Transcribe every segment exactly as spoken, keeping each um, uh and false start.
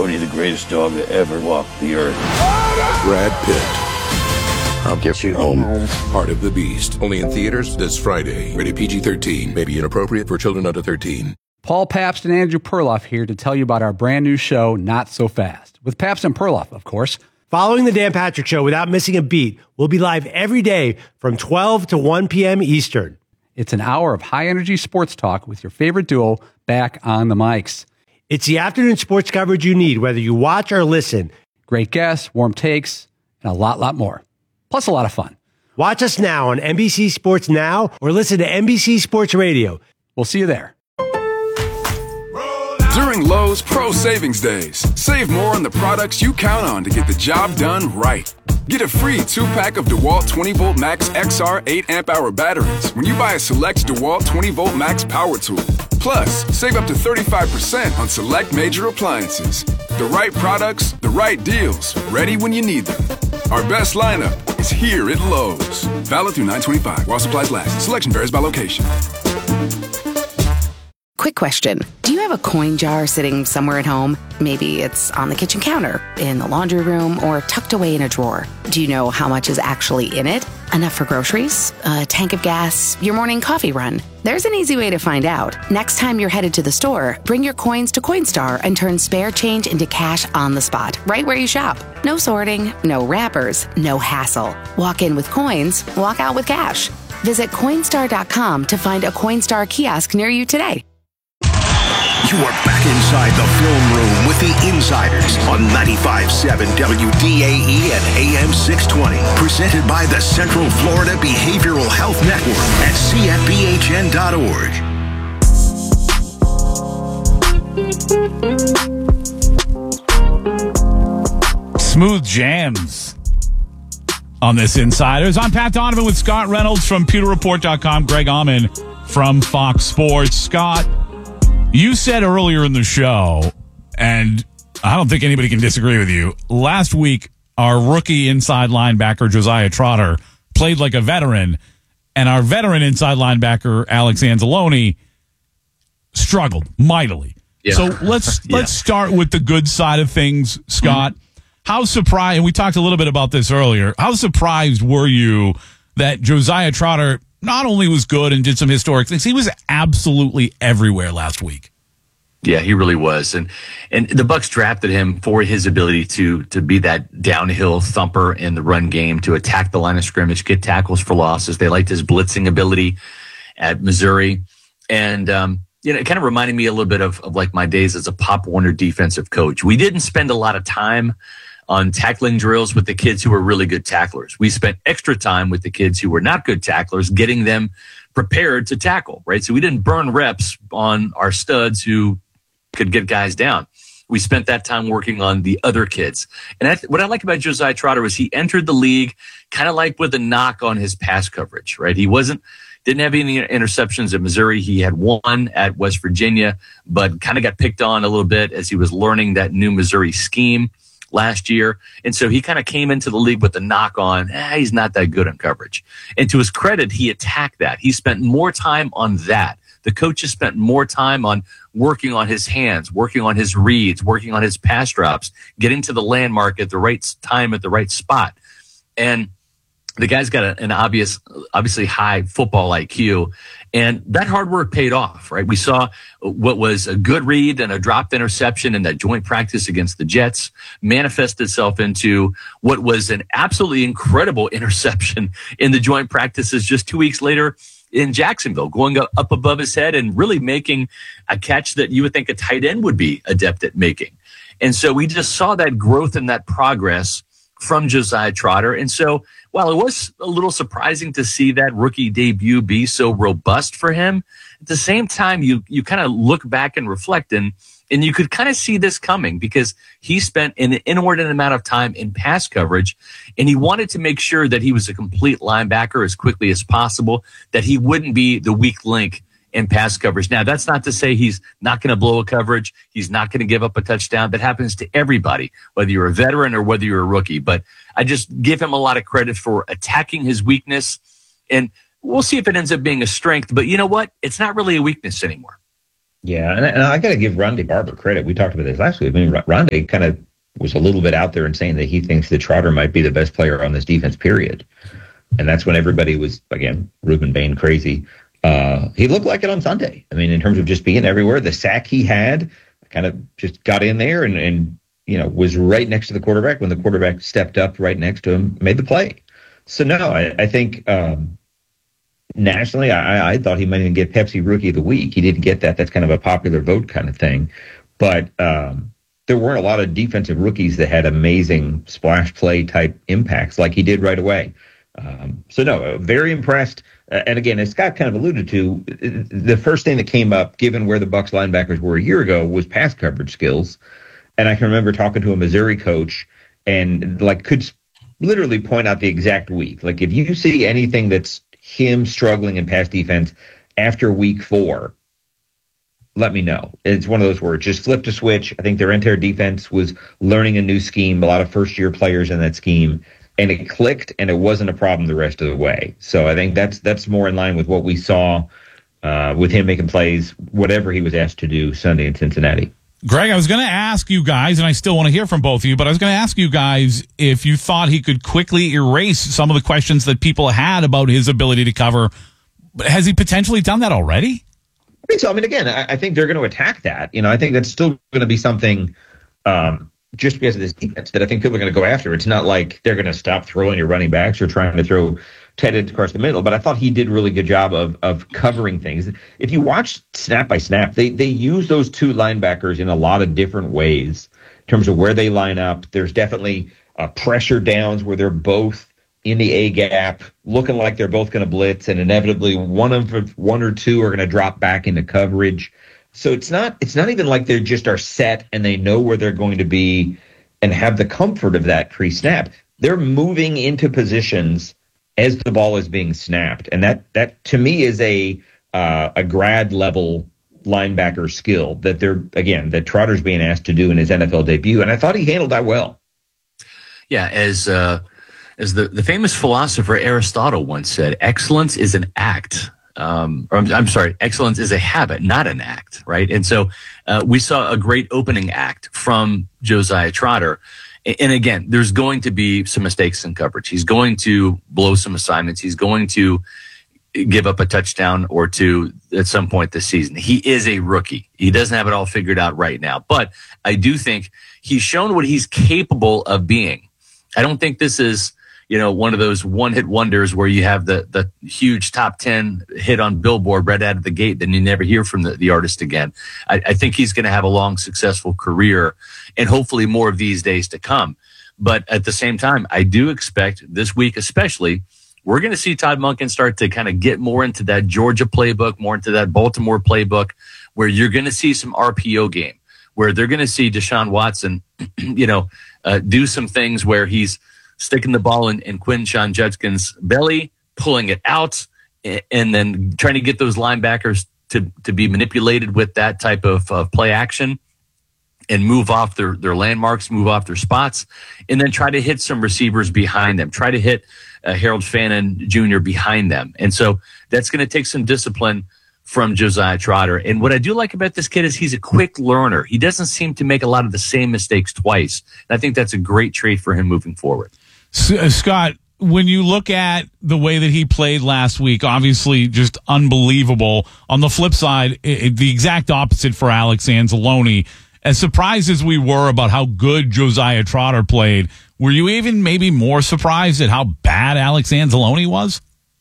Cody, the greatest dog that ever walked the earth. Brad Pitt. I'll get you home. Heart of the Beast. Only in theaters this Friday. Rated P G thirteen. May be inappropriate for children under thirteen. Paul Pabst and Andrew Perloff here to tell you about our brand new show, Not So Fast. With Pabst and Perloff, of course. Following the Dan Patrick Show without missing a beat, we'll be live every day from twelve to one p.m. Eastern. It's an hour of high-energy sports talk with your favorite duo back on the mics. It's the afternoon sports coverage you need, whether you watch or listen. Great guests, warm takes, and a lot, lot more. Plus a lot of fun. Watch us now on N B C Sports Now or listen to N B C Sports Radio. We'll see you there. During Lowe's Pro Savings Days, save more on the products you count on to get the job done right. Get a free two-pack of DeWalt twenty volt Max X R eight amp hour batteries when you buy a select DeWalt twenty volt Max power tool. Plus, save up to thirty-five percent on select major appliances. The right products, the right deals, ready when you need them. Our best lineup is here at Lowe's. Valid through nine twenty-five while supplies last. Selection varies by location. Quick question. Do you have a coin jar sitting somewhere at home? Maybe it's on the kitchen counter, in the laundry room, or tucked away in a drawer. Do you know how much is actually in it? Enough for groceries? A tank of gas? Your morning coffee run? There's an easy way to find out. Next time you're headed to the store, bring your coins to Coinstar and turn spare change into cash on the spot, right where you shop. No sorting, no wrappers, no hassle. Walk in with coins, walk out with cash. Visit Coinstar dot com to find a Coinstar kiosk near you today. You are back inside the film room with the Insiders on ninety-five point seven W D A E and A M six twenty. Presented by the Central Florida Behavioral Health Network at C F B H N dot org. Smooth jams on this Insiders. I'm Pat Donovan with Scott Reynolds from Pewter Report dot com, Greg Auman from Fox Sports. Scott, you said earlier in the show, and I don't think anybody can disagree with you, last week our rookie inside linebacker Josiah Trotter played like a veteran, and our veteran inside linebacker Alex Anzalone struggled mightily. Yeah. So let's yeah. let's start with the good side of things, Scott. Mm-hmm. How surprised, and we talked a little bit about this earlier, how surprised were you that Josiah Trotter not only was good and did some historic things, he was absolutely everywhere last week. Yeah, he really was. And and the Bucs drafted him for his ability to to be that downhill thumper in the run game, to attack the line of scrimmage, get tackles for losses. They liked his blitzing ability at Missouri. And, um, you know, it kind of reminded me a little bit of, of like my days as a Pop Warner defensive coach. We didn't spend a lot of time on tackling drills with the kids who were really good tacklers. We spent extra time with the kids who were not good tacklers, getting them prepared to tackle, right? So we didn't burn reps on our studs who could get guys down. We spent that time working on the other kids. And I, what I like about Josiah Trotter was he entered the league kind of like with a knock on his pass coverage, right? He wasn't, didn't have any interceptions at Missouri. He had one at West Virginia, but kind of got picked on a little bit as he was learning that new Missouri scheme last year. And so he kind of came into the league with a knock on, eh, he's not that good on coverage. And to his credit, he attacked that. He spent more time on that. The coaches spent more time on working on his hands, working on his reads, working on his pass drops, getting to the landmark at the right time at the right spot. And the guy's got a, an obvious, obviously high football I Q, and that hard work paid off, right? We saw what was a good read and a dropped interception in that joint practice against the Jets manifest itself into what was an absolutely incredible interception in the joint practices just two weeks later in Jacksonville, going up above his head and really making a catch that you would think a tight end would be adept at making. And so we just saw that growth and that progress from Josiah Trotter. And so while it was a little surprising to see that rookie debut be so robust for him, at the same time, you you kind of look back and reflect, and, and you could kind of see this coming because he spent an inordinate amount of time in pass coverage, and he wanted to make sure that he was a complete linebacker as quickly as possible, that he wouldn't be the weak link in pass coverage. Now, that's not to say he's not going to blow a coverage. He's not going to give up a touchdown. That happens to everybody, whether you're a veteran or whether you're a rookie. But I just give him a lot of credit for attacking his weakness, and we'll see if it ends up being a strength. But you know what? It's not really a weakness anymore. Yeah, and, and I got to give Rondé Barber credit. We talked about this last week. I mean, Rondé kind of was a little bit out there and saying that he thinks that Trotter might be the best player on this defense, period. And that's when everybody was, again, Ruben Bain crazy. Uh, he looked like it on Sunday. I mean, in terms of just being everywhere, the sack he had kind of just got in there and, and, you know, was right next to the quarterback when the quarterback stepped up right next to him, made the play. So, no, I, I think um, nationally, I, I thought he might even get Pepsi Rookie of the Week. He didn't get that. That's kind of a popular vote kind of thing. But um, there weren't a lot of defensive rookies that had amazing splash play type impacts like he did right away. Um, so, no, very impressed. Uh, and again, as Scott kind of alluded to, the first thing that came up, given where the Bucs linebackers were a year ago, was pass coverage skills. And I can remember talking to a Missouri coach and like could literally point out the exact week. Like if you see anything that's him struggling in pass defense after week four, let me know. It's one of those where it just flipped a switch. I think their entire defense was learning a new scheme, a lot of first-year players in that scheme. And it clicked, and it wasn't a problem the rest of the way. So I think that's that's more in line with what we saw uh, with him making plays, whatever he was asked to do Sunday in Cincinnati. Greg, I was going to ask you guys, and I still want to hear from both of you, but I was going to ask you guys if you thought he could quickly erase some of the questions that people had about his ability to cover. Has he potentially done that already? I think so. I mean, again, I, I think they're going to attack that. You know, I think that's still going to be something um, – just because of this defense that I think people are going to go after. It's not like they're going to stop throwing your running backs or trying to throw tight ends across the middle, but I thought he did a really good job of of covering things. If you watch snap by snap, they they use those two linebackers in a lot of different ways in terms of where they line up. There's definitely uh, pressure downs where they're both in the A gap, looking like they're both going to blitz, and inevitably one of one or two are going to drop back into coverage. So it's not it's not even like they just are set and they know where they're going to be and have the comfort of that pre-snap. They're moving into positions as the ball is being snapped, and that that to me is a uh, a grad level linebacker skill that they're again that Trotter's being asked to do in his N F L debut, and I thought he handled that well. Yeah, as uh, as the the famous philosopher Aristotle once said, excellence is an act. Um, or I'm, I'm sorry, excellence is a habit, not an act, right? And so uh, we saw a great opening act from Josiah Trotter. And again, there's going to be some mistakes in coverage. He's going to blow some assignments. He's going to give up a touchdown or two at some point this season. He is a rookie. He doesn't have it all figured out right now. But I do think he's shown what he's capable of being. I don't think this is, you know, one of those one-hit wonders where you have the the huge top ten hit on Billboard right out of the gate, then you never hear from the, the artist again. I, I think he's going to have a long, successful career and hopefully more of these days to come. But at the same time, I do expect this week especially, we're going to see Todd Monken start to kind of get more into that Georgia playbook, more into that Baltimore playbook, where you're going to see some R P O game, where they're going to see Deshaun Watson, you know, uh, do some things where he's sticking the ball in, in Quinshon Judkins' belly, pulling it out, and then trying to get those linebackers to, to be manipulated with that type of, of play action and move off their, their landmarks, move off their spots, and then try to hit some receivers behind them, try to hit uh, Harold Fannin Junior behind them. And so that's going to take some discipline from Josiah Trotter. And what I do like about this kid is he's a quick learner. He doesn't seem to make a lot of the same mistakes twice. And I think that's a great trait for him moving forward. Scott, when you look at the way that he played last week, obviously just unbelievable. On the flip side, it, the exact opposite for Alex Anzalone. As surprised as we were about how good Josiah Trotter played, were you even maybe more surprised at how bad Alex Anzalone was?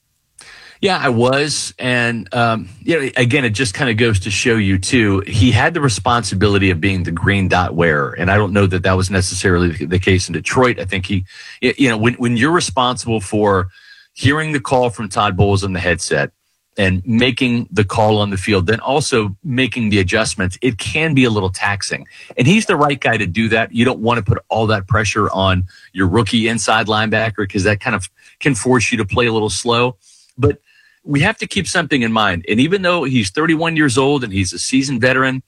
Yeah, I was. And, um, you know, again, it just kind of goes to show you, too, he had the responsibility of being the green dot wearer. And I don't know that that was necessarily the case in Detroit. I think he, you know, when, when you're responsible for hearing the call from Todd Bowles on the headset and making the call on the field, then also making the adjustments, it can be a little taxing. And he's the right guy to do that. You don't want to put all that pressure on your rookie inside linebacker because that kind of can force you to play a little slow. But we have to keep something in mind. And even though he's thirty-one years old and he's a seasoned veteran,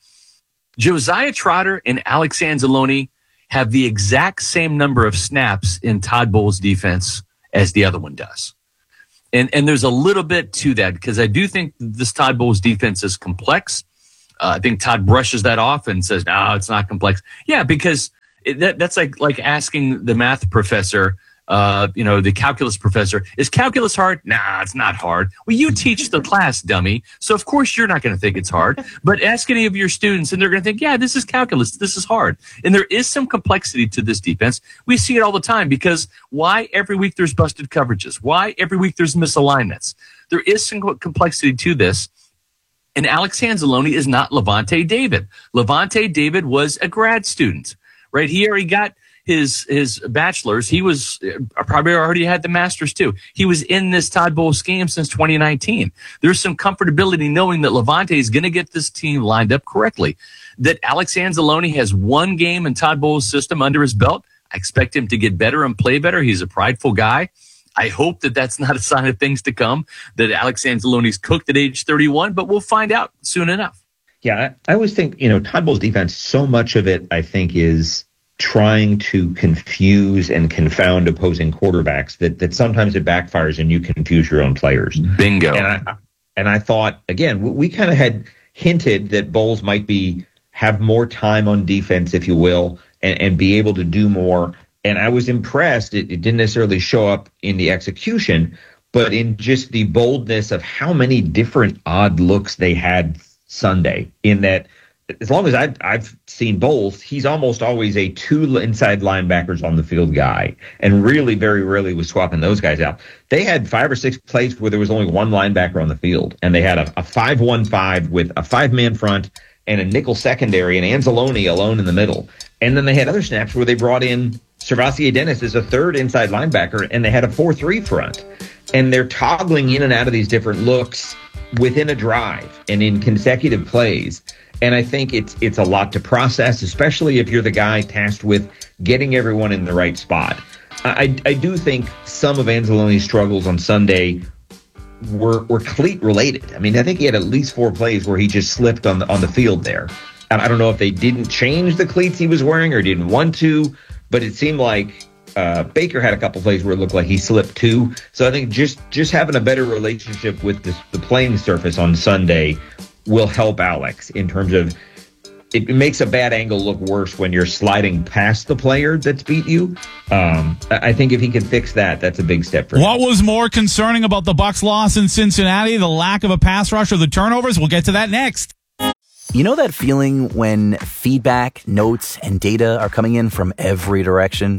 Josiah Trotter and Alex Anzalone have the exact same number of snaps in Todd Bowles' defense as the other one does. And and there's a little bit to that because I do think this Todd Bowles defense is complex. Uh, I think Todd brushes that off and says, no, it's not complex. Yeah, because it, that, that's like like asking the math professor, uh, you know, the calculus professor, is calculus hard? Nah, it's not hard. Well, you teach the class, dummy. So, of course, you're not going to think it's hard. But ask any of your students, and they're going to think, yeah, this is calculus. This is hard. And there is some complexity to this defense. We see it all the time because why every week there's busted coverages? Why every week there's misalignments? There is some complexity to this. And Alex Anzalone is not Levante David. Levante David was a grad student, right? He already got his his bachelor's. He was uh, probably already had the master's too. He was in this Todd Bowles scheme since twenty nineteen. There's some comfortability knowing that Levante is going to get this team lined up correctly. That Alex Anzalone has one game in Todd Bowles' system under his belt. I expect him to get better and play better. He's a prideful guy. I hope that that's not a sign of things to come, that Alex Anzalone's cooked at age thirty-one, but we'll find out soon enough. Yeah, I, I always think, you know, Todd Bowles' defense, so much of it, I think, is trying to confuse and confound opposing quarterbacks that, that sometimes it backfires and you confuse your own players. Bingo. And I, and I thought, again, we, we kind of had hinted that Bowles might be have more time on defense, if you will, and, and be able to do more. And I was impressed. It, it didn't necessarily show up in the execution, but in just the boldness of how many different odd looks they had Sunday, in that as long as I've, I've seen Bowles, he's almost always a two inside linebackers on the field guy, and really very rarely was swapping those guys out. They had five or six plays where there was only one linebacker on the field, and they had a, a five one five with a five-man front and a nickel secondary, and Anzalone alone in the middle. And then they had other snaps where they brought in Servassier Dennis as a third inside linebacker, and they had a four three front. And they're toggling in and out of these different looks within a drive and in consecutive plays. And I think it's it's a lot to process, especially if you're the guy tasked with getting everyone in the right spot. I, I do think some of Anzalone's struggles on Sunday were were cleat related. I mean, I think he had at least four plays where he just slipped on the on the field there. I don't know if they didn't change the cleats he was wearing or didn't want to, but it seemed like uh, Baker had a couple plays where it looked like he slipped too. So I think just just having a better relationship with this, the playing surface on Sunday will help Alex in terms of it makes a bad angle look worse when you're sliding past the player that's beat you. Um, I think if he can fix that, that's a big step for him. What was more concerning about the Bucs' loss in Cincinnati, the lack of a pass rush or the turnovers? We'll get to that next. You know that feeling when feedback, notes, and data are coming in from every direction?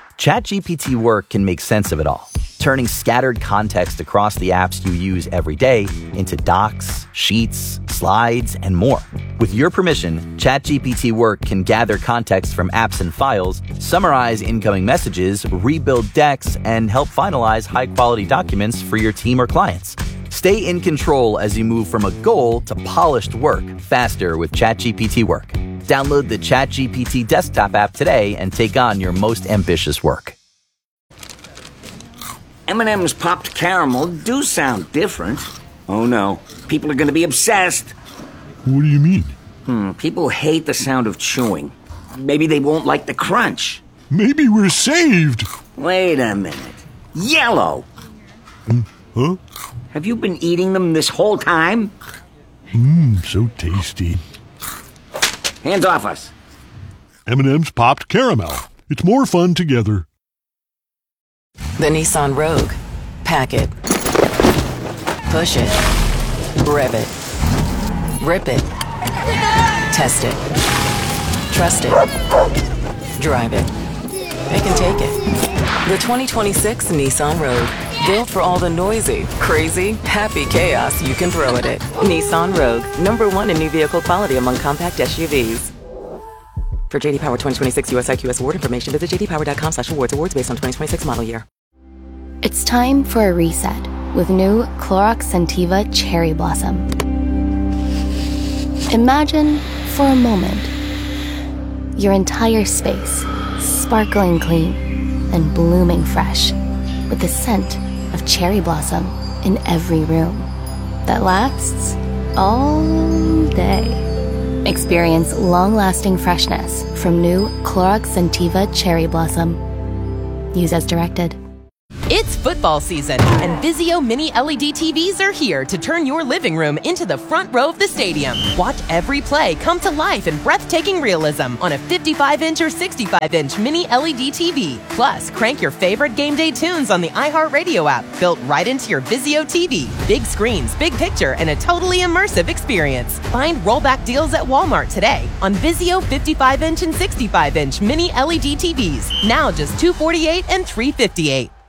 ChatGPT Work can make sense of it all, turning scattered context across the apps you use every day into docs, sheets, slides, and more. With your permission, ChatGPT Work can gather context from apps and files, summarize incoming messages, rebuild decks, and help finalize high-quality documents for your team or clients. Stay in control as you move from a goal to polished work faster with ChatGPT Work. Download the ChatGPT desktop app today and take on your most ambitious work. M and M's popped caramel do sound different. Oh no, people are going to be obsessed. What do you mean? Hmm, people hate the sound of chewing. Maybe they won't like the crunch. Maybe we're saved. Wait a minute. Yellow. Mm, huh? Have you been eating them this whole time? Mmm, so tasty. Hands off us. M and M's popped caramel. It's more fun together. The Nissan Rogue. Pack it. Push it. Rev it. Rip it. Test it. Trust it. Drive it. It can take it. The twenty twenty-six Nissan Rogue. Built for all the noisy, crazy, happy chaos you can throw at it. Nissan Rogue. Number one in new vehicle quality among compact S U Vs. For J D Power twenty twenty-six U S I Q S award information, visit j d power dot com slash awards. Awards based on twenty twenty-six model year. It's time for a reset with new Clorox Scentiva Cherry Blossom. Imagine, for a moment, your entire space sparkling clean and blooming fresh with the scent of cherry blossom in every room that lasts all day. Experience long-lasting freshness from new Clorox Scentiva Cherry Blossom. Use as directed. It's football season, and Vizio Mini L E D T Vs are here to turn your living room into the front row of the stadium. Watch every play come to life in breathtaking realism on a fifty-five inch or sixty-five inch Mini L E D T V. Plus, crank your favorite game day tunes on the iHeartRadio app, built right into your Vizio T V. Big screens, big picture, and a totally immersive experience. Find rollback deals at Walmart today on Vizio fifty-five inch and sixty-five inch Mini L E D T Vs. Now just two hundred forty-eight dollars and three hundred fifty-eight dollars.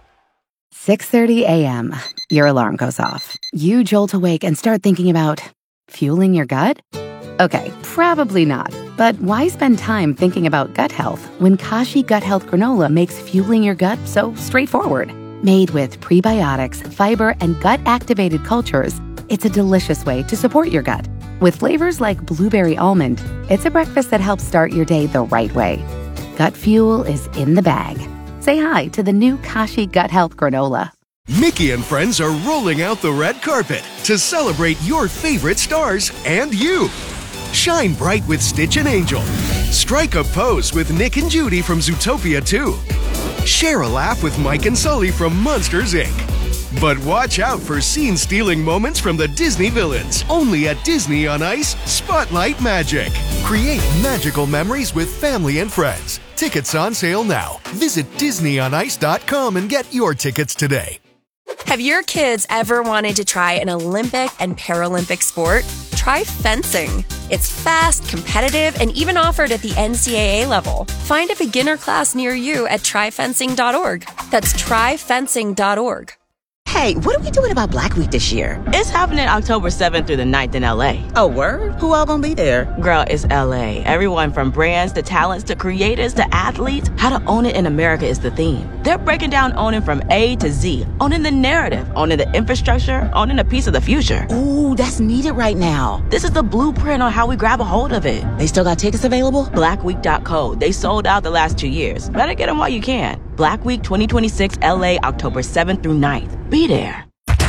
six thirty a.m. Your alarm goes off. You jolt awake and start thinking about fueling your gut? Okay, probably not. But why spend time thinking about gut health when Kashi Gut Health Granola makes fueling your gut so straightforward? Made with prebiotics, fiber, and gut-activated cultures, it's a delicious way to support your gut. With flavors like blueberry almond, it's a breakfast that helps start your day the right way. Gut fuel is in the bag. Say hi to the new Kashi Gut Health Granola. Mickey and friends are rolling out the red carpet to celebrate your favorite stars and you. Shine bright with Stitch and Angel. Strike a pose with Nick and Judy from Zootopia two. Share a laugh with Mike and Sully from Monsters, Incorporated. But watch out for scene-stealing moments from the Disney villains. Only at Disney on Ice, Spotlight Magic. Create magical memories with family and friends. Tickets on sale now. Visit Disney on Ice dot com and get your tickets today. Have your kids ever wanted to try an Olympic and Paralympic sport? Try fencing. It's fast, competitive, and even offered at the N C double A level. Find a beginner class near you at try fencing dot org. That's try fencing dot org. Hey, what are we doing about Black Week this year? It's happening October seventh through the ninth in L A. Oh, word? Who all gonna be there? Girl, it's L A. Everyone from brands to talents to creators to athletes. How to own it in America is the theme. They're breaking down owning from A to Z. Owning the narrative, owning the infrastructure, owning a piece of the future. Ooh, that's needed right now. This is the blueprint on how we grab a hold of it. They still got tickets available? black week dot co. They sold out the last two years. Better get them while you can. Black Week twenty twenty-six L A, October seventh through ninth. Be there.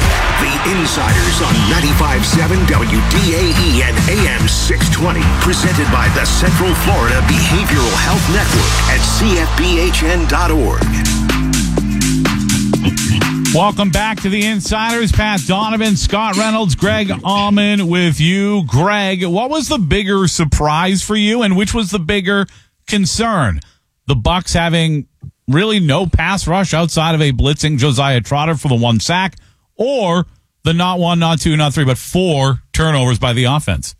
The Insiders on ninety-five point seven W D A E and A M six twenty. Presented by the Central Florida Behavioral Health Network at C F B H N dot org. Welcome back to the Insiders. Pat Donovan, Scott Reynolds, Greg Allman with you. Greg, what was the bigger surprise for you, and which was the bigger concern? The Bucs having really no pass rush outside of a blitzing Josiah Trotter for the one sack, or the not one, not two, not three, but four turnovers by the offense?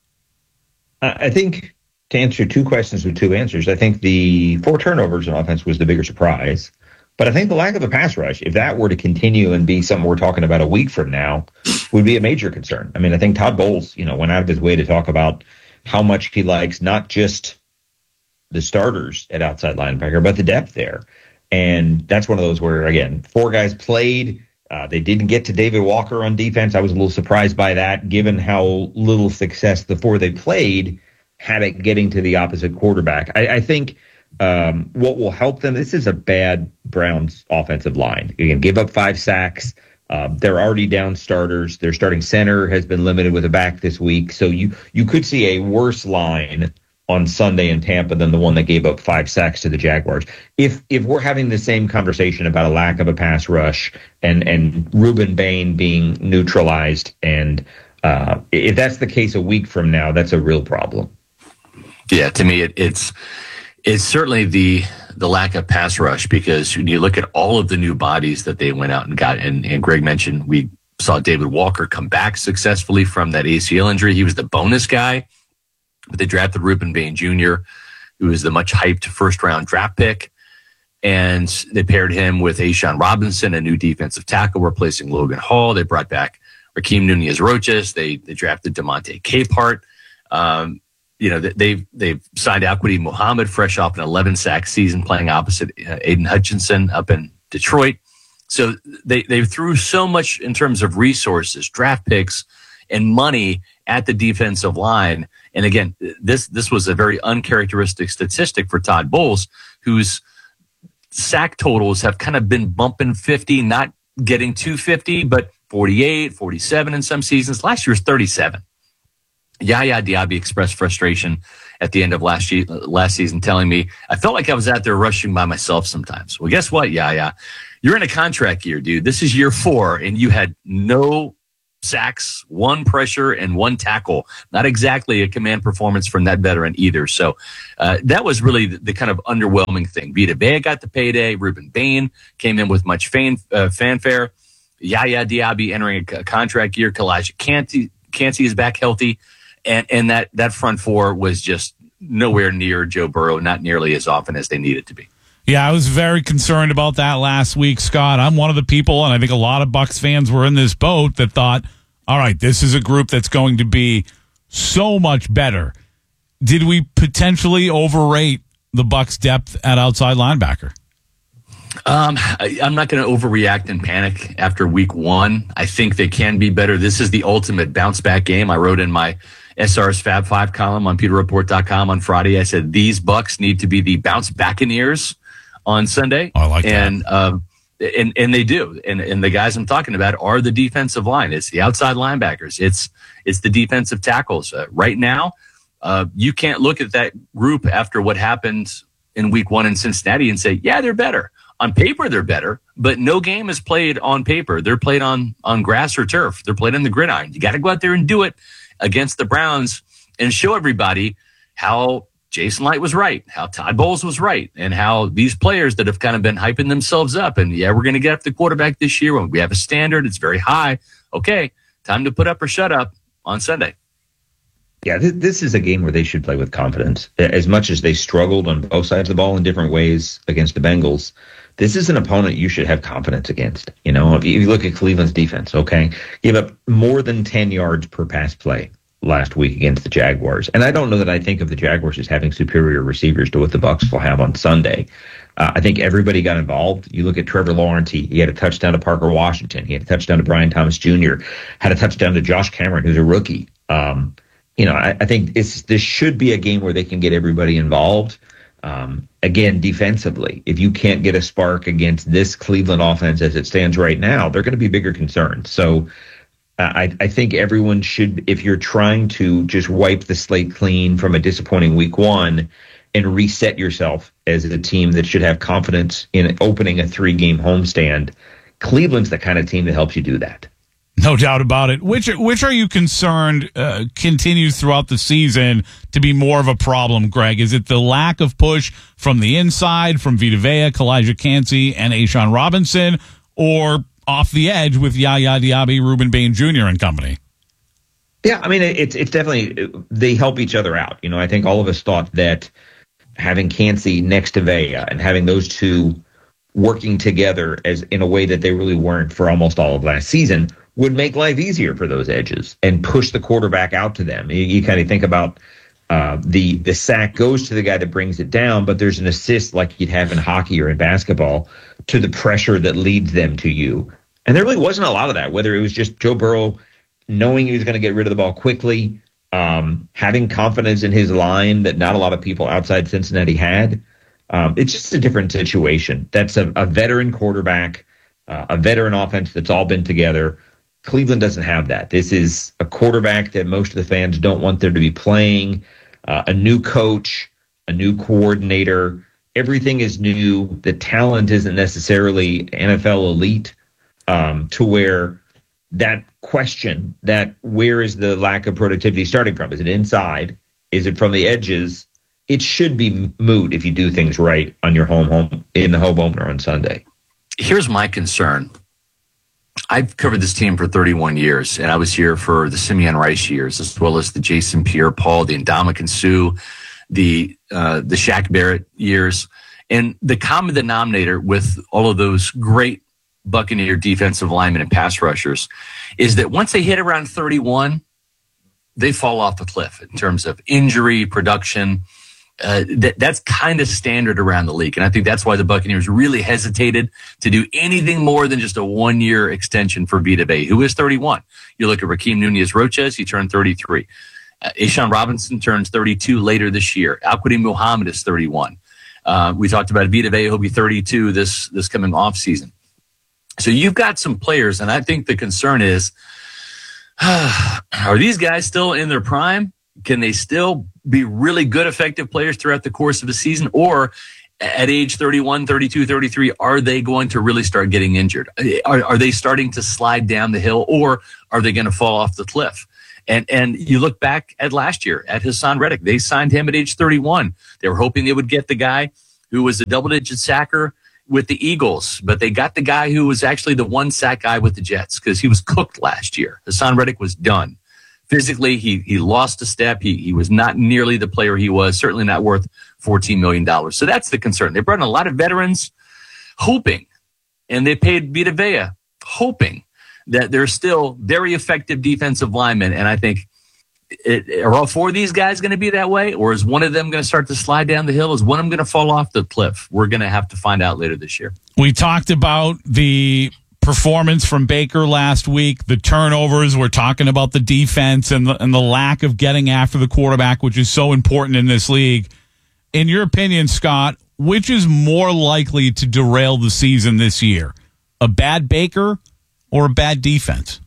I think to answer two questions with two answers, I think the four turnovers on offense was the bigger surprise. But I think the lack of a pass rush, if that were to continue and be something we're talking about a week from now, would be a major concern. I mean, I think Todd Bowles, you know, went out of his way to talk about how much he likes not just the starters at outside linebacker, but the depth there. And that's one of those where, again, four guys played. Uh, they didn't get to David Walker on defense. I was a little surprised by that, given how little success the four they played had at getting to the opposite quarterback. I, I think um, what will help them, this is a bad Browns offensive line. Again, gave up five sacks. Uh, they're already down starters. Their starting center has been limited with a back this week. So you you could see a worse line on Sunday in Tampa than the one that gave up five sacks to the Jaguars. If if we're having the same conversation about a lack of a pass rush and, and Ruben Bain being neutralized, and uh, if that's the case a week from now, that's a real problem. Yeah, to me, it, it's it's certainly the the lack of pass rush, because when you look at all of the new bodies that they went out and got, and, and Greg mentioned, we saw David Walker come back successfully from that A C L injury. He was the bonus guy. But they drafted Ruben Bain Junior, who was the much hyped first round draft pick. And they paired him with Ashawn Robinson, a new defensive tackle, replacing Logan Hall. They brought back Raheem Nunez-Roches. They they drafted DeMonte Capehart. Um, you know, they've, they've signed Alquidi Muhammad, fresh off an eleven sack season, playing opposite uh, Aiden Hutchinson up in Detroit. So they, they threw so much in terms of resources, draft picks, and money at the defensive line. And again, this this was a very uncharacteristic statistic for Todd Bowles, whose sack totals have kind of been bumping fifty, not getting to fifty, but forty-eight, forty-seven in some seasons. Last year was thirty-seven. Yaya Diaby expressed frustration at the end of last year, last season, telling me, I felt like I was out there rushing by myself sometimes. Well, guess what, Yaya? you're in a contract year, dude. This is year four, and you had no sacks, one pressure, and one tackle. Not exactly a command performance from that veteran either. So uh, that was really the, the kind of underwhelming thing. Vita Vea got the payday. Ruben Bain came in with much fan, uh, fanfare. Yaya Diaby entering a, a contract year. Kalijah Kancey, Kancey is back healthy. And, and that, that front four was just nowhere near Joe Burrow, not nearly as often as they needed to be. Yeah, I was very concerned about that last week, Scott. I'm one of the people, and I think a lot of Bucs fans were in this boat that thought, all right, this is a group that's going to be so much better. Did we potentially overrate the Bucs' depth at outside linebacker? Um, I, I'm not going to overreact and panic after week one. I think they can be better. This is the ultimate bounce back game. I wrote in my S R's Fab Five column on Pewter Report dot com on Friday. I said these Bucs need to be the bounce backineers on Sunday. I like that. And, um, and, and they do. And, and the guys I'm talking about are the defensive line. It's the outside linebackers. It's, it's the defensive tackles. Uh, right now, uh, you can't look at that group after what happened in week one in Cincinnati and say, yeah, they're better. On paper, they're better, but no game is played on paper. They're played on, on grass or turf. They're played on the gridiron. You got to go out there and do it against the Browns and show everybody how Jason Light was right, how Todd Bowles was right, and how these players that have kind of been hyping themselves up and, yeah, we're going to get up the quarterback this year when we have a standard. It's very high. Okay, time to put up or shut up on Sunday. Yeah, th- this is a game where they should play with confidence. As much as they struggled on both sides of the ball in different ways against the Bengals, this is an opponent you should have confidence against. You know, if you look at Cleveland's defense, okay, gave up more than ten yards per pass play last week against the Jaguars. And I don't know that I think of the Jaguars as having superior receivers to what the Bucs will have on Sunday. Uh, I think everybody got involved. You look at Trevor Lawrence, he, he had a touchdown to Parker Washington. He had a touchdown to Brian Thomas Junior, had a touchdown to Josh Cameron, who's a rookie. Um, you know, I, I think it's, this should be a game where they can get everybody involved. Um, again, defensively, if you can't get a spark against this Cleveland offense as it stands right now, they're going to be bigger concerns. So uh, I, I think everyone should, if you're trying to just wipe the slate clean from a disappointing week one and reset yourself as a team that should have confidence in opening a three-game homestand, Cleveland's the kind of team that helps you do that. No doubt about it. Which which are you concerned uh, continues throughout the season to be more of a problem, Greg? Is it the lack of push from the inside, from Vita Vea, Kalijah Kancey, and A'Shawn Robinson, or off the edge with Yaya Diaby, Ruben Bain Junior and company? Yeah, I mean, it's it's definitely, they help each other out. You know, I think all of us thought that having Kancey next to Vea and having those two working together as in a way that they really weren't for almost all of last season would make life easier for those edges and push the quarterback out to them. You, you kind of think about uh, the the sack goes to the guy that brings it down, but there's an assist like you'd have in hockey or in basketball to the pressure that leads them to you. And there really wasn't a lot of that, whether it was just Joe Burrow knowing he was going to get rid of the ball quickly, um, having confidence in his line that not a lot of people outside Cincinnati had. Um, it's just a different situation. That's a, a veteran quarterback, uh, a veteran offense that's all been together. Cleveland doesn't have that. This is a quarterback that most of the fans don't want there to be playing, uh, a new coach, a new coordinator. Everything is new. The talent isn't necessarily N F L elite, um, to where that question, that where is the lack of productivity starting from? Is it inside? Is it from the edges? It should be moot if you do things right on your home home in the home opener on Sunday. Here's my concern. I've covered this team for thirty-one years, and I was here for the Simeon Rice years, as well as the Jason Pierre-Paul, the Ndamukong Suh, the uh, the Shaq Barrett years. And the common denominator with all of those great Buccaneer defensive linemen and pass rushers is that once they hit around thirty-one, they fall off the cliff in terms of injury, production. Uh, that, that's kind of standard around the league. And I think that's why the Buccaneers really hesitated to do anything more than just a one-year extension for Vita Vea, who is thirty-one. You look at Rakeem Nunez-Roches, he turned thirty-three. Uh, A'Shawn Robinson turns thirty-two later this year. Al-Quadin Muhammad is thirty-one. Uh, we talked about Vita Vea, he'll be thirty-two this, this coming off season. So you've got some players, and I think the concern is, are these guys still in their prime? Can they still be really good, effective players throughout the course of the season? Or at age thirty-one, thirty-two, thirty-three, are they going to really start getting injured? Are, are they starting to slide down the hill, or are they going to fall off the cliff? And and you look back at last year at Hassan Reddick. They signed him at age thirty-one. They were hoping they would get the guy who was a double-digit sacker with the Eagles, but they got the guy who was actually the one-sack guy with the Jets because he was cooked last year. Hassan Reddick was done. Physically, he he lost a step. He he was not nearly the player he was, certainly not worth fourteen million dollars. So that's the concern. They brought in a lot of veterans, hoping, and they paid Vita Vea, hoping that they're still very effective defensive linemen. And I think, it, are all four of these guys going to be that way? Or is one of them going to start to slide down the hill? Is one of them going to fall off the cliff? We're going to have to find out later this year. We talked about the performance from Baker last week, the turnovers. We're talking about the defense and the, and the lack of getting after the quarterback, which is so important in this league. In your opinion, Scott, which is more likely to derail the season this year? A bad Baker or a bad defense?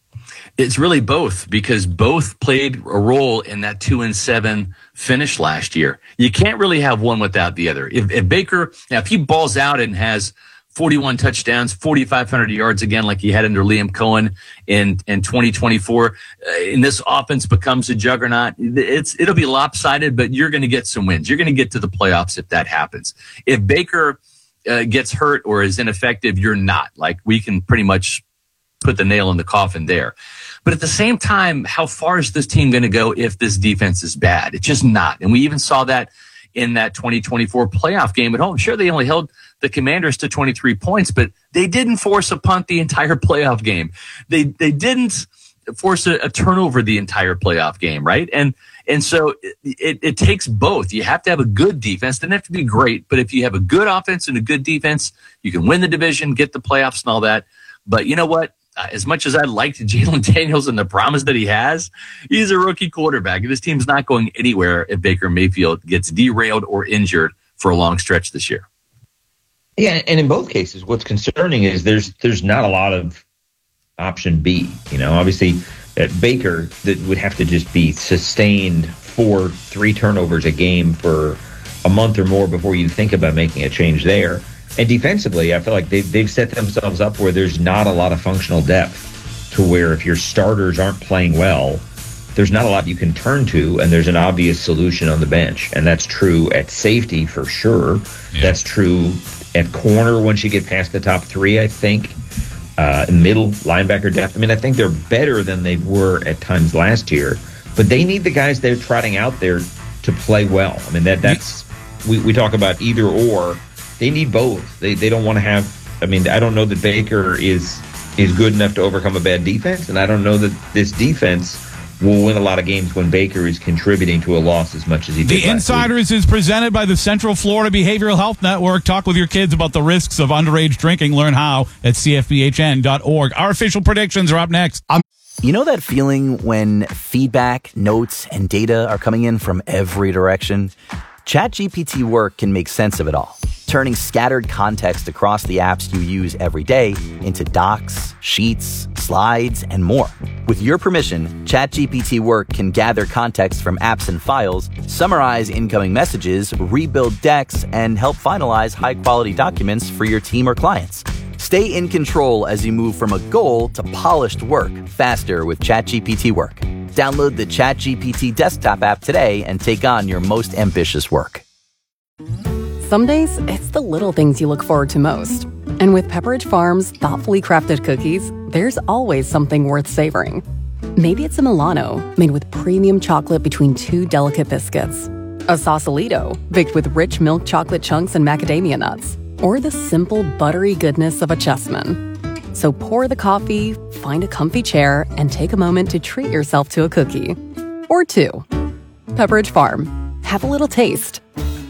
It's really both, because both played a role in that two and seven finish last year. You can't really have one without the other. If, if Baker, now if he balls out and has forty-one touchdowns, forty-five hundred yards again, like he had under Liam Cohen in, in twenty twenty-four, uh, and this offense becomes a juggernaut, it's, it'll be lopsided, but you're going to get some wins. You're going to get to the playoffs if that happens. If Baker uh, gets hurt or is ineffective, you're not. Like, we can pretty much put the nail in the coffin there. But at the same time, how far is this team going to go if this defense is bad? It's just not. And we even saw that in that twenty twenty-four playoff game at home. Sure, they only held the Commanders to twenty-three points, but they didn't force a punt the entire playoff game. They they didn't force a, a turnover the entire playoff game, right? And and so it, it takes both. You have to have a good defense. It doesn't have to be great, but if you have a good offense and a good defense, you can win the division, get the playoffs and all that. But you know what? As much as I liked Jalen Daniels and the promise that he has, he's a rookie quarterback. This team's not going anywhere if Baker Mayfield gets derailed or injured for a long stretch this year. Yeah, and in both cases, what's concerning is there's there's not a lot of option B. You know, obviously, at Baker, that would have to just be sustained for three turnovers a game for a month or more before you think about making a change there. And defensively, I feel like they've, they've set themselves up where there's not a lot of functional depth, to where if your starters aren't playing well, there's not a lot you can turn to, and there's an obvious solution on the bench. And that's true at safety for sure. Yeah. That's true at corner once you get past the top three, I think. Uh, middle linebacker depth. I mean, I think they're better than they were at times last year, but they need the guys they're trotting out there to play well. I mean, that that's we, we talk about either or. They need both. They they don't want to have. I mean, I don't know that Baker is is good enough to overcome a bad defense, and I don't know that this defense will win a lot of games when Baker is contributing to a loss as much as he did. The Insiders is presented by the Central Florida Behavioral Health Network. Talk with your kids about the risks of underage drinking. Learn how at c f b h n dot org. Our official predictions are up next. I'm- you know that feeling when feedback, notes, and data are coming in from every direction? ChatGPT Work can make sense of it all, turning scattered context across the apps you use every day into docs, sheets, slides, and more. With your permission, ChatGPT Work can gather context from apps and files, summarize incoming messages, rebuild decks, and help finalize high-quality documents for your team or clients. Stay in control as you move from a goal to polished work faster with ChatGPT Work. Download the ChatGPT desktop app today and take on your most ambitious work. Some days, it's the little things you look forward to most. And with Pepperidge Farm's thoughtfully crafted cookies, there's always something worth savoring. Maybe it's a Milano, made with premium chocolate between two delicate biscuits. A Sausalito, baked with rich milk chocolate chunks and macadamia nuts. Or the simple, buttery goodness of a Chessman. So pour the coffee, find a comfy chair, and take a moment to treat yourself to a cookie. Or two. Pepperidge Farm. Have a little taste.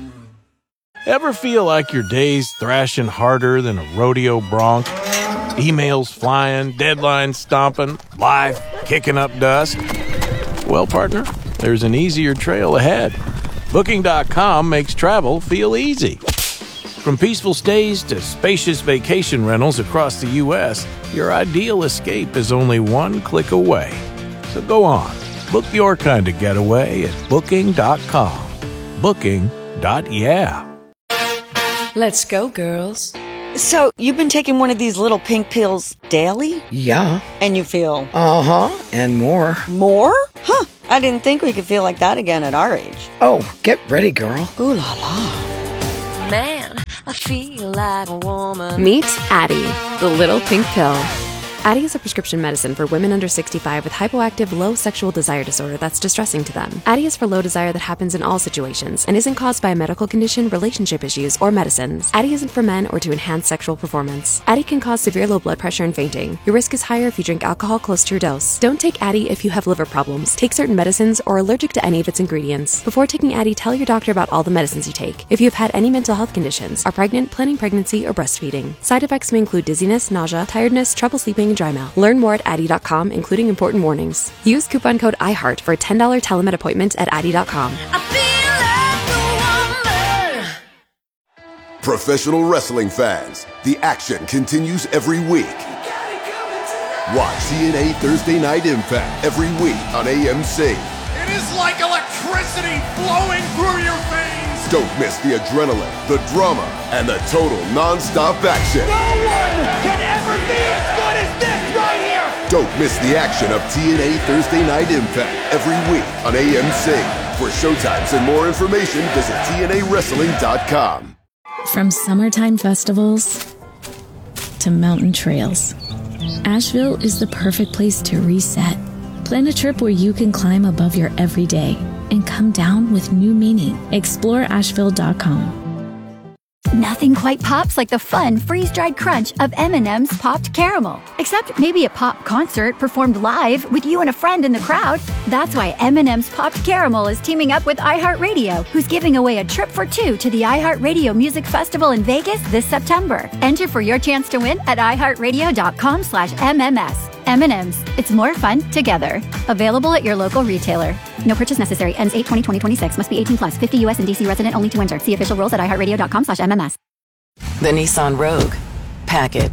Ever feel like your day's thrashing harder than a rodeo bronc? Emails flying, deadlines stomping, life kicking up dust? Well, partner, there's an easier trail ahead. Booking dot com makes travel feel easy. From peaceful stays to spacious vacation rentals across the U S, your ideal escape is only one click away. So go on, book your kind of getaway at Booking dot com. Booking. Yeah. Let's go, girls. So, you've been taking one of these little pink pills daily? Yeah. And you feel? Uh-huh, and more. More? Huh, I didn't think we could feel like that again at our age. Oh, get ready, girl. Ooh la la. Man, I feel like a woman. Meet Addie, the little pink pill. Addie is a prescription medicine for women under sixty-five with hypoactive low sexual desire disorder that's distressing to them. Addie is for low desire that happens in all situations and isn't caused by a medical condition, relationship issues, or medicines. Addie isn't for men or to enhance sexual performance. Addie can cause severe low blood pressure and fainting. Your risk is higher if you drink alcohol close to your dose. Don't take Addie if you have liver problems, take certain medicines, or are allergic to any of its ingredients. Before taking Addie, tell your doctor about all the medicines you take. If you have had any mental health conditions, are pregnant, planning pregnancy, or breastfeeding. Side effects may include dizziness, nausea, tiredness, trouble sleeping, and dry mouth. Learn more at Addie dot com, including important warnings. Use coupon code iHeart for a ten dollars telemed appointment at Addie dot com. Professional wrestling fans, the action continues every week. Watch T N A Thursday Night Impact every week on A M C. It is like electricity flowing through your veins. Don't miss the adrenaline, the drama, and the total non-stop action. No one can ever be as good as this right here. Don't miss the action of T N A Thursday Night Impact every week on A M C. For showtimes and more information, visit T N A wrestling dot com. From summertime festivals to mountain trails, Asheville is the perfect place to reset. Plan a trip where you can climb above your everyday and come down with new meaning. Explore Asheville dot com. Nothing quite pops like the fun freeze-dried crunch of M and M's Popped Caramel. Except maybe a pop concert performed live with you and a friend in the crowd. That's why M and M's Popped Caramel is teaming up with iHeartRadio, who's giving away a trip for two to the iHeartRadio Music Festival in Vegas this September. Enter for your chance to win at iHeartRadio dot com slash M M S. M and M's. It's more fun together. Available at your local retailer. No purchase necessary. Ends eight twenty twenty twenty-six. Must be eighteen plus. fifty U S and D C resident only to enter. See official rules at iHeartRadio dot com slash M M S. The Nissan Rogue. Pack it.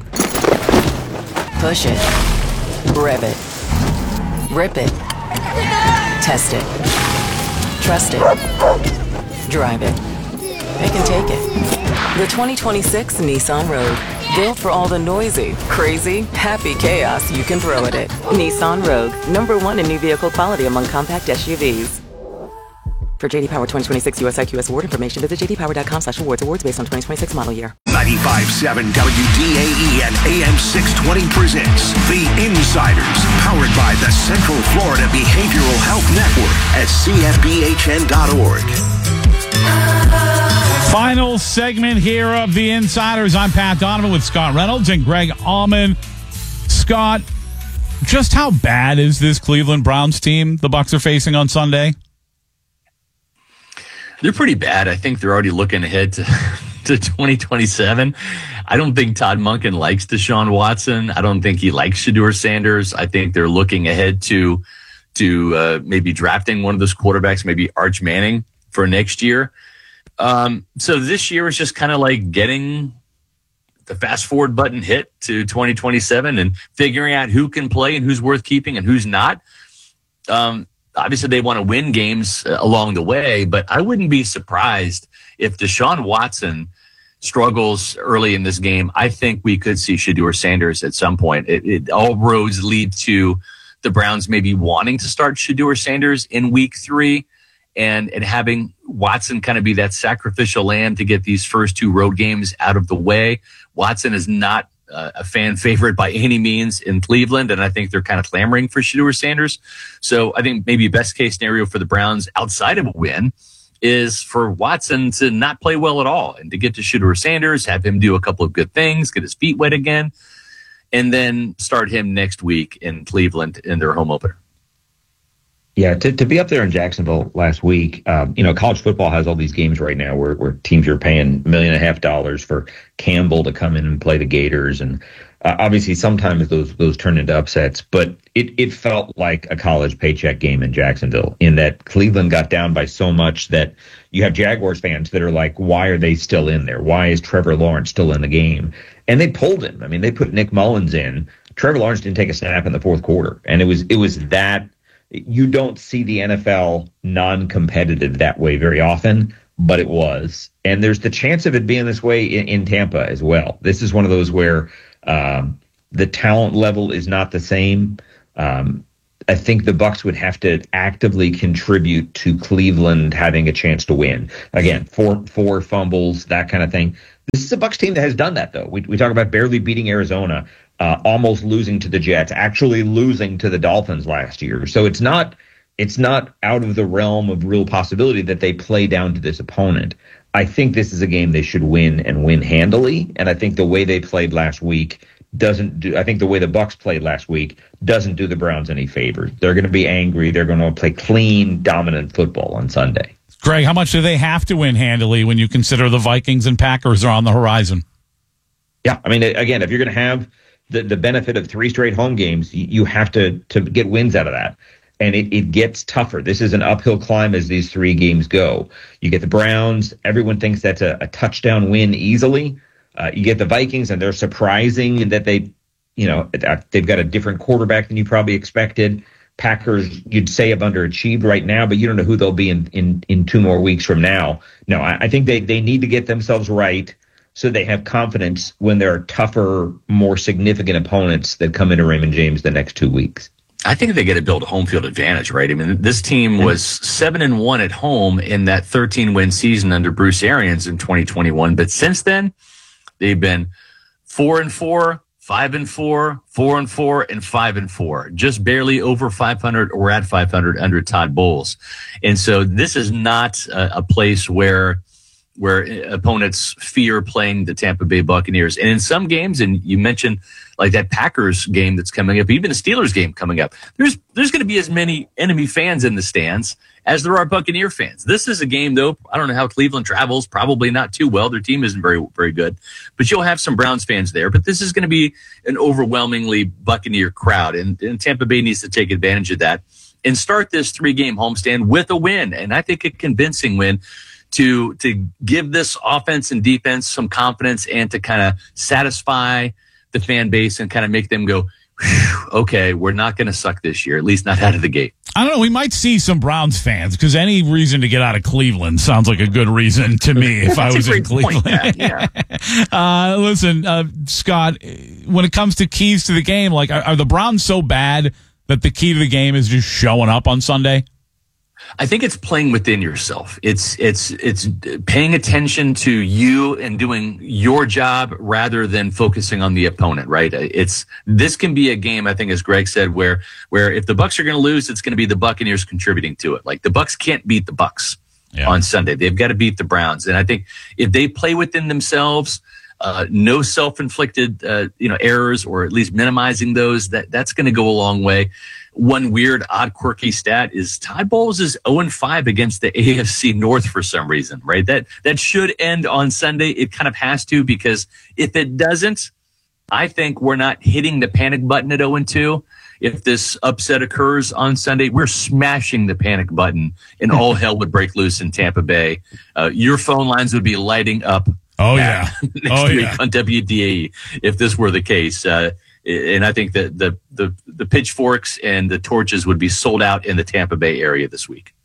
Push it. Rev it. Rip it. Test it. Trust it. Drive it. They can take it. The twenty twenty-six Nissan Rogue. Built for all the noisy, crazy, happy chaos you can throw at it. Nissan Rogue. Number one in new vehicle quality among compact S U Vs. For J D Power twenty twenty-six U S I Q S award information, visit J D Power dot com slash awards. Awards based on twenty twenty-six model year. ninety-five point seven W D A E and A M six twenty presents The Insiders, powered by the Central Florida Behavioral Health Network at C F B H N dot org. Final segment here of The Insiders. I'm Pat Donovan with Scott Reynolds and Greg Allman. Scott, just how bad is this Cleveland Browns team the Bucs are facing on Sunday? They're pretty bad. I think they're already looking ahead to, to twenty twenty-seven. I don't think Todd Monken likes Deshaun Watson. I don't think he likes Shedeur Sanders. I think they're looking ahead to to uh, maybe drafting one of those quarterbacks, maybe Arch Manning for next year. Um, so this year is just kind of like getting the fast forward button hit to twenty twenty-seven and figuring out who can play and who's worth keeping and who's not. Um, obviously they want to win games uh, along the way, but I wouldn't be surprised if Deshaun Watson struggles early in this game. I think we could see Shedeur Sanders at some point. It, it all roads lead to the Browns maybe wanting to start Shedeur Sanders in week three. And, and having Watson kind of be that sacrificial lamb to get these first two road games out of the way. Watson is not uh, a fan favorite by any means in Cleveland, and I think they're kind of clamoring for Shedeur Sanders. So I think maybe best case scenario for the Browns outside of a win is for Watson to not play well at all and to get to Shedeur Sanders, have him do a couple of good things, get his feet wet again, and then start him next week in Cleveland in their home opener. Yeah, to, to be up there in Jacksonville last week, um, you know, college football has all these games right now where, where teams are paying a million and a half dollars for Campbell to come in and play the Gators. And uh, obviously sometimes those those turn into upsets, but it, it felt like a college paycheck game in Jacksonville in that Cleveland got down by so much that you have Jaguars fans that are like, why are they still in there? Why is Trevor Lawrence still in the game? And they pulled him. I mean, they put Nick Mullins in. Trevor Lawrence didn't take a snap in the fourth quarter. And it was it was that. You don't see the N F L non-competitive that way very often, but it was. And there's the chance of it being this way in, in Tampa as well. This is one of those where um, the talent level is not the same. Um, I think the Bucs would have to actively contribute to Cleveland having a chance to win. Again, four four fumbles, that kind of thing. This is a Bucs team that has done that, though. We we talk about barely beating Arizona, uh, almost losing to the Jets, actually losing to the Dolphins last year. So it's not it's not out of the realm of real possibility that they play down to this opponent. I think this is a game they should win and win handily, and I think the way they played last week doesn't do. I think the way the Bucs played last week doesn't do the Browns any favors. They're going to be angry. They're going to play clean, dominant football on Sunday. Greg, how much do they have to win handily when you consider the Vikings and Packers are on the horizon? Yeah, I mean, again, if you're going to have the, the benefit of three straight home games, you, you have to to get wins out of that. And it, it gets tougher. This is an uphill climb as these three games go. You get the Browns. Everyone thinks that's a, a touchdown win easily. Uh, you get the Vikings, and they're surprising in that they, you know, they've got a different quarterback than you probably expected. Packers, you'd say, have underachieved right now, but you don't know who they'll be in, in, in two more weeks from now. No, I, I think they, they need to get themselves right so they have confidence when there are tougher, more significant opponents that come into Raymond James the next two weeks. I think they got to build a home field advantage, right? I mean, this team was seven and one at home in that thirteen win season under Bruce Arians in twenty twenty-one. But since then, they've been four and four, five and four, four and four, and five and four, just barely over five hundred or at five hundred under Todd Bowles. And so this is not a, a place where where opponents fear playing the Tampa Bay Buccaneers. And in some games, and you mentioned like that Packers game that's coming up, even a Steelers game coming up, there's there's going to be as many enemy fans in the stands as there are Buccaneer fans. This is a game, though, I don't know how Cleveland travels, probably not too well. Their team isn't very, very good. But you'll have some Browns fans there. But this is going to be an overwhelmingly Buccaneer crowd, and, and Tampa Bay needs to take advantage of that and start this three-game homestand with a win, and I think a convincing win, to to give this offense and defense some confidence and to kind of satisfy the fan base and kind of make them go, okay, we're not going to suck this year, at least not out of the gate. I don't know. We might see some Browns fans because any reason to get out of Cleveland sounds like a good reason to me if I was in Cleveland. Point, yeah. uh, listen, uh, Scott, when it comes to keys to the game, like are, are the Browns so bad that the key to the game is just showing up on Sunday? I think it's playing within yourself. It's it's it's paying attention to you and doing your job rather than focusing on the opponent, right? It's this can be a game, I think, as Greg said, where where if the Bucs are going to lose, it's going to be the Buccaneers contributing to it. Like the Bucs can't beat the Bucs yeah. on Sunday. They've got to beat the Browns. And I think if they play within themselves, uh, no self-inflicted uh, you know errors, or at least minimizing those, that that's going to go a long way. One weird, odd, quirky stat is Todd Bowles is oh and five against the A F C North for some reason, right? That that should end on Sunday. It kind of has to, because if it doesn't, I think we're not hitting the panic button at oh and two. If this upset occurs on Sunday, we're smashing the panic button and all hell would break loose in Tampa Bay. Uh, your phone lines would be lighting up. Oh, yeah. Next oh, week yeah. on W D A E if this were the case. Uh, And I think that the, the the pitchforks and the torches would be sold out in the Tampa Bay area this week.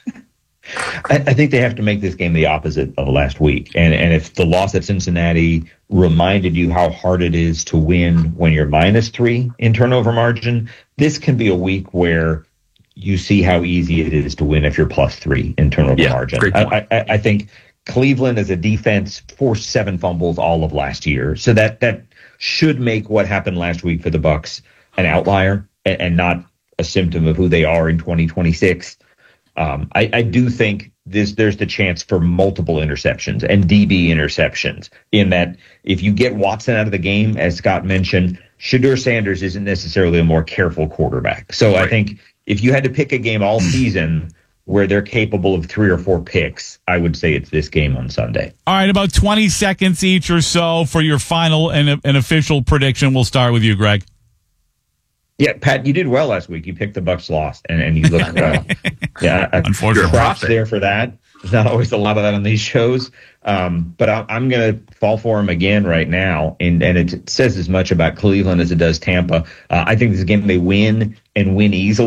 I, I think they have to make this game the opposite of last week. And and if the loss at Cincinnati reminded you how hard it is to win when you're minus three in turnover margin, this can be a week where you see how easy it is to win if you're plus three in turnover yeah, margin. Great point. I, I, I think Cleveland as a defense forced seven fumbles all of last year. So that that should make what happened last week for the Bucs an outlier and, and not a symptom of who they are in twenty twenty-six. Um, I, I do think this, there's the chance for multiple interceptions and D B interceptions, in that if you get Watson out of the game, as Scott mentioned, Shedeur Sanders isn't necessarily a more careful quarterback. So right. I think if you had to pick a game all season where they're capable of three or four picks, I would say it's this game on Sunday. All right, about twenty seconds each or so for your final and an official prediction. We'll start with you, Greg. Yeah, Pat, you did well last week. You picked the Bucs lost, and, and you look, uh, yeah, unfortunately, props there for that. There's not always a lot of that on these shows, um, but I, I'm going to fall for him again right now, and, and it says as much about Cleveland as it does Tampa. Uh, I think this is a game they win and win easily.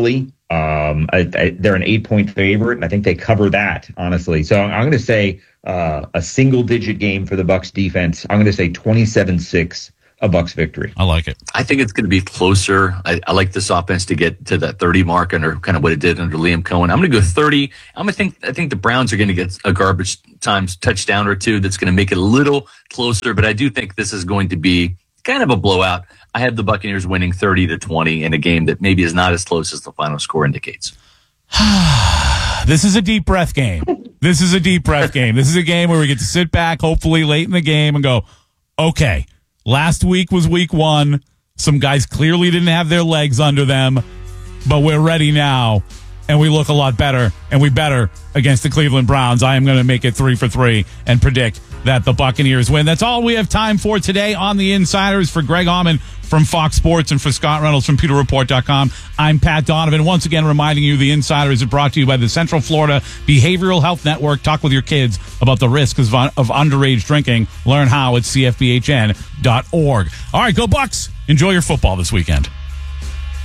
Um, I, I, they're an eight-point favorite, and I think they cover that, honestly. So I'm, I'm going to say uh, a single-digit game for the Bucs defense. I'm going to say twenty-seven six, a Bucs victory. I like it. I think it's going to be closer. I, I like this offense to get to that thirty mark under kind of what it did under Liam Cohen. I'm going to go thirty. I'm going to think. I think the Browns are going to get a garbage time touchdown or two that's going to make it a little closer. But I do think this is going to be kind of a blowout. I have the Buccaneers winning thirty to twenty in a game that maybe is not as close as the final score indicates. This is a deep breath game. This is a deep breath game. This is a game where we get to sit back, hopefully late in the game, and go, okay, last week was week one. Some guys clearly didn't have their legs under them, but we're ready now, and we look a lot better, and we better against the Cleveland Browns. I am going to make it three for three and predict that the Buccaneers win. That's all we have time for today on The Insiders. For Greg Auman from Fox Sports and for Scott Reynolds from Pewter Report dot com, I'm Pat Donovan. Once again, reminding you The Insiders are brought to you by the Central Florida Behavioral Health Network. Talk with your kids about the risks of, of underage drinking. Learn how at C F B H N dot org. All right, go Bucs. Enjoy your football this weekend.